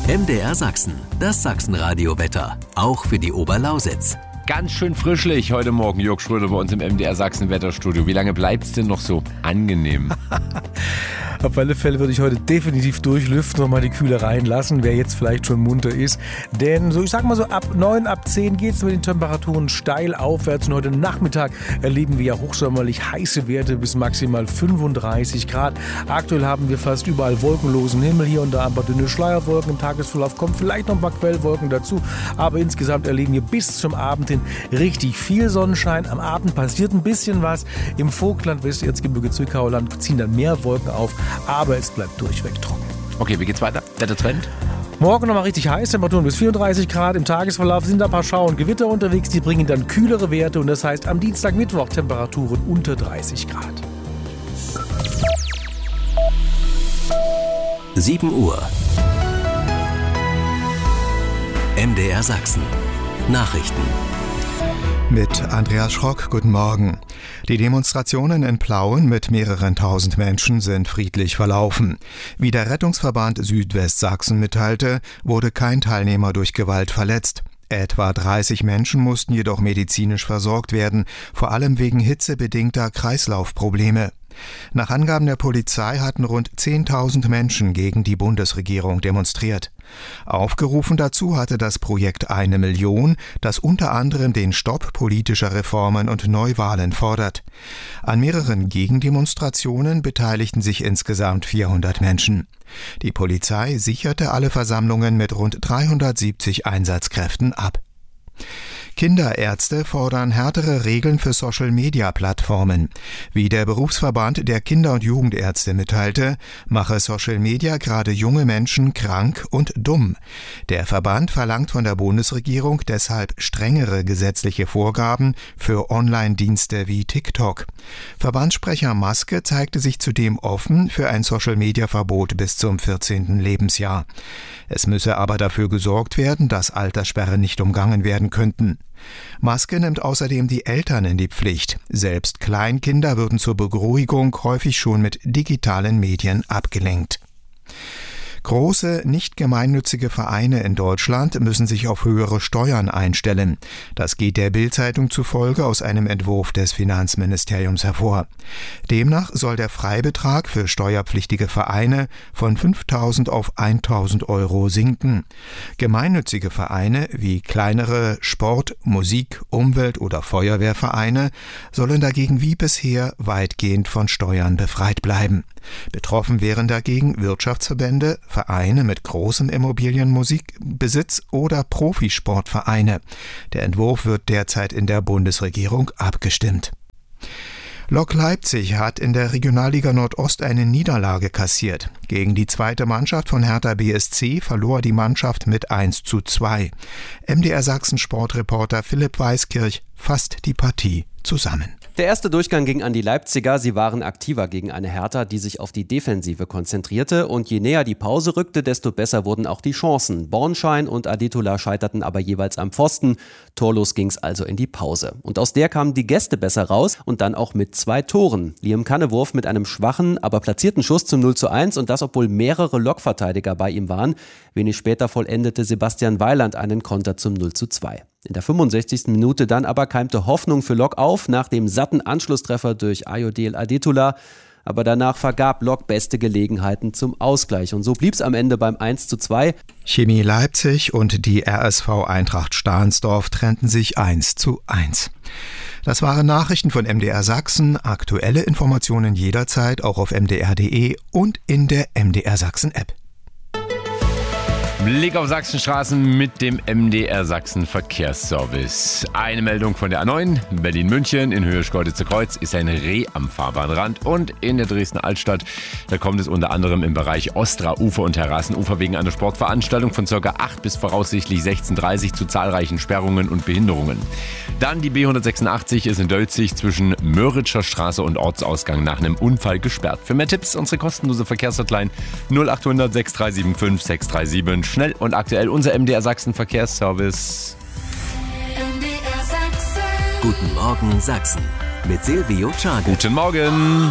MDR Sachsen, das Sachsenradio-Wetter, auch für die Oberlausitz. Ganz schön frischlich heute Morgen, Jörg Schröder bei uns im MDR Sachsen Wetterstudio. Wie lange bleibt's denn noch so angenehm? Auf alle Fälle würde ich heute definitiv durchlüften und mal die Kühle reinlassen, wer jetzt vielleicht schon munter ist. Denn so, ich sag mal so, ab 9, ab 10 geht es mit den Temperaturen steil aufwärts. Und heute Nachmittag erleben wir ja hochsommerlich heiße Werte bis maximal 35 Grad. Aktuell haben wir fast überall wolkenlosen Himmel, hier und da ein paar dünne Schleierwolken. Im Tagesverlauf kommen vielleicht noch ein paar Quellwolken dazu. Aber insgesamt erleben wir bis zum Abend hin richtig viel Sonnenschein. Am Abend passiert ein bisschen was. Im Vogtland, Westerzgebirge, Zwickauerland ziehen dann mehr Wolken auf. Aber es bleibt durchweg trocken. Okay, wie geht's weiter? Wettertrend? Morgen nochmal richtig heiß, Temperaturen bis 34 Grad. Im Tagesverlauf sind ein paar Schauer und Gewitter unterwegs, die bringen dann kühlere Werte. Und das heißt am Dienstag, Mittwoch Temperaturen unter 30 Grad. 7 Uhr. MDR Sachsen. Nachrichten. Mit Andreas Schrock, guten Morgen. Die Demonstrationen in Plauen mit mehreren tausend Menschen sind friedlich verlaufen. Wie der Rettungsverband Südwestsachsen mitteilte, wurde kein Teilnehmer durch Gewalt verletzt. Etwa 30 Menschen mussten jedoch medizinisch versorgt werden, vor allem wegen hitzebedingter Kreislaufprobleme. Nach Angaben der Polizei hatten rund 10.000 Menschen gegen die Bundesregierung demonstriert. Aufgerufen dazu hatte das Projekt 1 Million, das unter anderem den Stopp politischer Reformen und Neuwahlen fordert. An mehreren Gegendemonstrationen beteiligten sich insgesamt 400 Menschen. Die Polizei sicherte alle Versammlungen mit rund 370 Einsatzkräften ab. Kinderärzte fordern härtere Regeln für Social-Media-Plattformen. Wie der Berufsverband der Kinder- und Jugendärzte mitteilte, mache Social Media gerade junge Menschen krank und dumm. Der Verband verlangt von der Bundesregierung deshalb strengere gesetzliche Vorgaben für Online-Dienste wie TikTok. Verbandssprecher Maske zeigte sich zudem offen für ein Social-Media-Verbot bis zum 14. Lebensjahr. Es müsse aber dafür gesorgt werden, dass Alterssperren nicht umgangen werden könnten. Maske nimmt außerdem die Eltern in die Pflicht. Selbst Kleinkinder würden zur Beruhigung häufig schon mit digitalen Medien abgelenkt. Große, nicht gemeinnützige Vereine in Deutschland müssen sich auf höhere Steuern einstellen. Das geht der Bild-Zeitung zufolge aus einem Entwurf des Finanzministeriums hervor. Demnach soll der Freibetrag für steuerpflichtige Vereine von 5.000 auf 1.000 Euro sinken. Gemeinnützige Vereine wie kleinere Sport-, Musik-, Umwelt- oder Feuerwehrvereine sollen dagegen wie bisher weitgehend von Steuern befreit bleiben. Betroffen wären dagegen Wirtschaftsverbände, Vereine mit großem Immobilienmusikbesitz oder Profisportvereine. Der Entwurf wird derzeit in der Bundesregierung abgestimmt. Lok Leipzig hat in der Regionalliga Nordost eine Niederlage kassiert. Gegen die zweite Mannschaft von Hertha BSC verlor die Mannschaft mit 1:2. MDR Sachsen Sportreporter Philipp Weiskirch fasst die Partie zusammen. Der erste Durchgang ging an die Leipziger. Sie waren aktiver gegen eine Hertha, die sich auf die Defensive konzentrierte. Und je näher die Pause rückte, desto besser wurden auch die Chancen. Bornschein und Adetola scheiterten aber jeweils am Pfosten. Torlos ging's also in die Pause. Und aus der kamen die Gäste besser raus und dann auch mit 2 Toren. Liam Kannewurf mit einem schwachen, aber platzierten Schuss zum 0:1 und das, obwohl mehrere Lokverteidiger bei ihm waren. Wenig später vollendete Sebastian Weiland einen Konter zum 0:2. In der 65. Minute dann aber keimte Hoffnung für Lok auf, nach dem satten Anschlusstreffer durch Ayodele Adetola. Aber danach vergab Lok beste Gelegenheiten zum Ausgleich. Und so blieb es am Ende beim 1:2. Chemie Leipzig und die RSV Eintracht Stahnsdorf trennten sich 1:1. Das waren Nachrichten von MDR Sachsen. Aktuelle Informationen jederzeit auch auf mdr.de und in der MDR Sachsen App. Blick auf Sachsenstraßen mit dem MDR Sachsen Verkehrsservice. Eine Meldung von der A9, Berlin-München, in Höhe Schkeuditzer-Kreuz ist ein Reh am Fahrbahnrand und in der Dresdner Altstadt, da kommt es unter anderem im Bereich Ostra-Ufer und Terrassenufer wegen einer Sportveranstaltung von ca. 8 bis voraussichtlich 16:30 zu zahlreichen Sperrungen und Behinderungen. Dann die B186 ist in Dölzig zwischen Möritscher Straße und Ortsausgang nach einem Unfall gesperrt. Für mehr Tipps unsere kostenlose Verkehrshotline 0800 6375 637. Schnell und aktuell unser MDR Sachsen Verkehrsservice. Guten Morgen Sachsen mit Silvio Czagel. Guten Morgen.